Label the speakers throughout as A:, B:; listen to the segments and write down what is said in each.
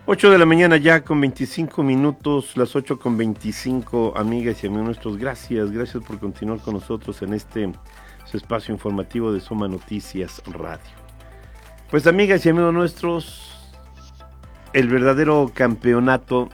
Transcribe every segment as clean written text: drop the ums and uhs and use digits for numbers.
A: 8 de la mañana ya con 25 minutos, las 8 con 25, amigas y amigos nuestros, gracias por continuar con nosotros en su espacio informativo de Soma Noticias Radio. Pues amigas y amigos nuestros, el verdadero campeonato,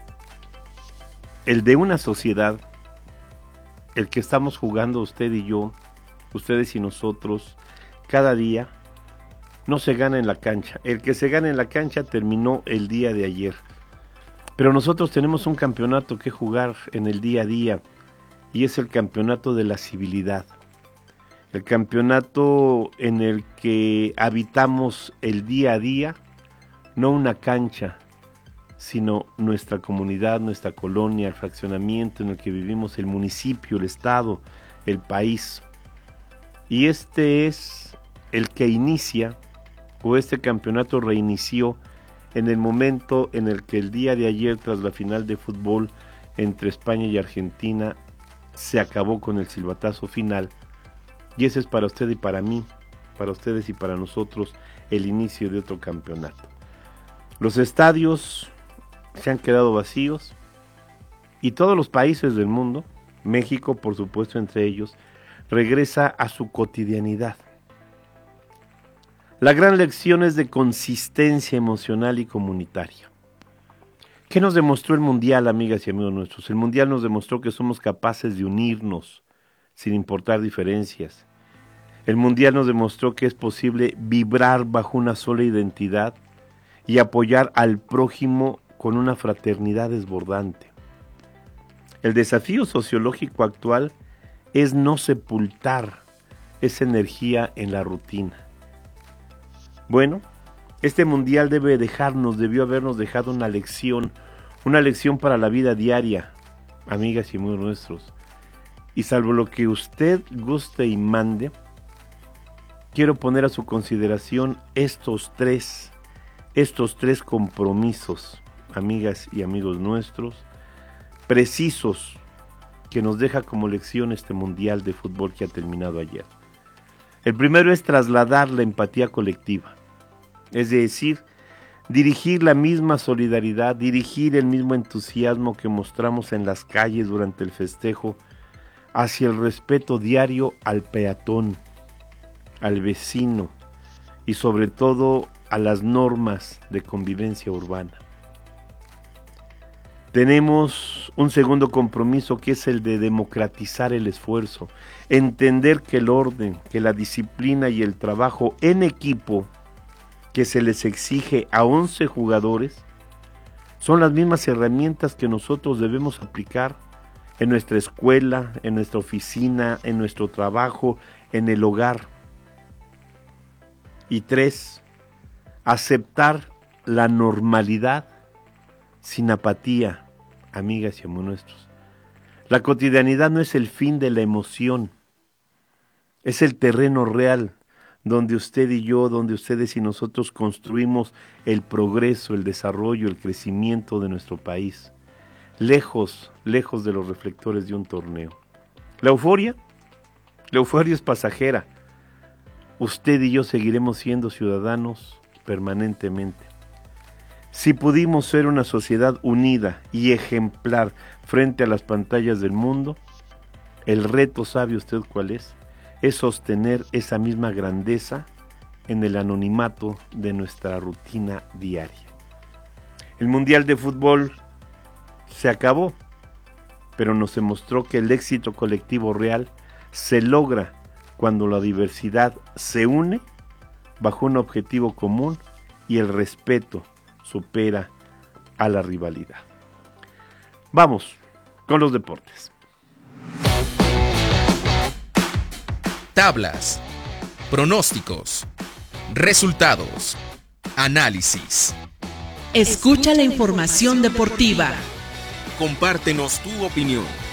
A: el de una sociedad, el que estamos jugando usted y yo, ustedes y nosotros, cada día, no se gana en la cancha. El que se gana en la cancha terminó el día de ayer. Pero nosotros tenemos un campeonato que jugar en el día a día, y es el campeonato de la civilidad. El campeonato en el que habitamos el día a día, no una cancha, sino nuestra comunidad, nuestra colonia, el fraccionamiento en el que vivimos, el municipio, el estado, el país. Y este es el que inicia, o este campeonato reinició en el momento en el que el día de ayer, tras la final de fútbol entre España y Argentina, se acabó con el silbatazo final. Y ese es para usted y para mí, para ustedes y para nosotros, el inicio de otro campeonato. Los estadios se han quedado vacíos y todos los países del mundo, México por supuesto entre ellos, regresa a su cotidianidad. La gran lección es de consistencia emocional y comunitaria. ¿Qué nos demostró el Mundial, amigas y amigos nuestros? El Mundial nos demostró que somos capaces de unirnos sin importar diferencias. El Mundial nos demostró que es posible vibrar bajo una sola identidad y apoyar al prójimo con una fraternidad desbordante. El desafío sociológico actual es no sepultar esa energía en la rutina. Bueno, este mundial debió habernos dejado una lección para la vida diaria, amigas y amigos nuestros. Y salvo lo que usted guste y mande, quiero poner a su consideración estos tres compromisos, amigas y amigos nuestros, precisos, que nos deja como lección este mundial de fútbol que ha terminado ayer. El primero es trasladar la empatía colectiva, es decir, dirigir la misma solidaridad, dirigir el mismo entusiasmo que mostramos en las calles durante el festejo hacia el respeto diario al peatón, al vecino y sobre todo a las normas de convivencia urbana. Tenemos un segundo compromiso que es el de democratizar el esfuerzo, entender que el orden, que la disciplina y el trabajo en equipo que se les exige a 11 jugadores son las mismas herramientas que nosotros debemos aplicar en nuestra escuela, en nuestra oficina, en nuestro trabajo, en el hogar. Y 3, aceptar la normalidad sin apatía, amigas y amigos nuestros. La cotidianidad no es el fin de la emoción, es el terreno real donde usted y yo, donde ustedes y nosotros construimos el progreso, el desarrollo, el crecimiento de nuestro país, lejos de los reflectores de un torneo. La euforia es pasajera. Usted y yo seguiremos siendo ciudadanos permanentemente. Si pudimos ser una sociedad unida y ejemplar frente a las pantallas del mundo, el reto, ¿sabe usted cuál es? Es sostener esa misma grandeza en el anonimato de nuestra rutina diaria. El Mundial de Fútbol se acabó, pero nos demostró que el éxito colectivo real se logra cuando la diversidad se une bajo un objetivo común y el respeto supera a la rivalidad. Vamos con los deportes.
B: Tablas, pronósticos, resultados, análisis.
C: Escucha la información deportiva.
B: Compártenos tu opinión.